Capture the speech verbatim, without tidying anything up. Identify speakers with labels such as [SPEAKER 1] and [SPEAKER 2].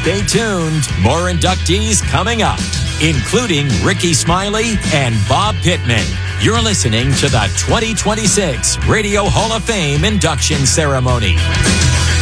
[SPEAKER 1] Stay tuned. More inductees coming up, including Ricky Smiley and Bob Pittman. You're listening to the twenty twenty-six Radio Hall of Fame induction ceremony.